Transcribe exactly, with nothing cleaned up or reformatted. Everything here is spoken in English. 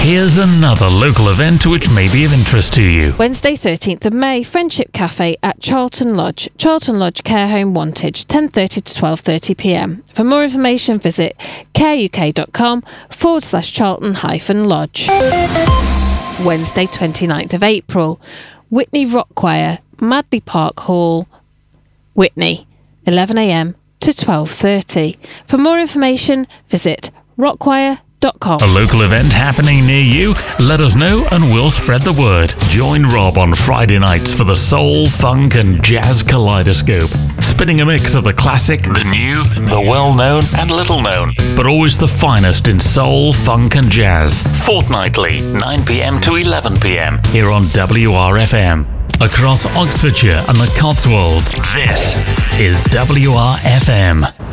Here's another local event which may be of interest to you. Wednesday thirteenth of May, Friendship Cafe at Charlton Lodge, Charlton Lodge Care Home Wantage, ten thirty to twelve thirty p m. For more information visit careuk.com forward slash Charlton hyphen Lodge. Wednesday twenty-ninth of April, Witney Rock Choir, Madley Park Hall, Witney, eleven a m to twelve thirty. For more information visit rock choir dot com. A local event happening near you? Let us know and we'll spread the word. Join Rob on Friday nights for the soul, funk and jazz kaleidoscope. Spinning a mix of the classic, the new, the well-known and little-known, but always the finest in soul, funk and jazz. Fortnightly, nine p m to eleven p m here on W R F M. Across Oxfordshire and the Cotswolds, this is W R F M.